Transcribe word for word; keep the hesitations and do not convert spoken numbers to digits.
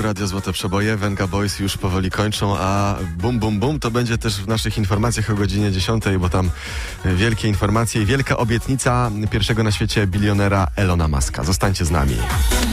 Tu Radio Złote Przeboje, Venga Boys już powoli kończą, a bum bum bum to będzie też w naszych informacjach o godzinie dziesiątej, bo tam wielkie informacje i wielka obietnica pierwszego na świecie bilionera Elona Muska. Zostańcie z nami.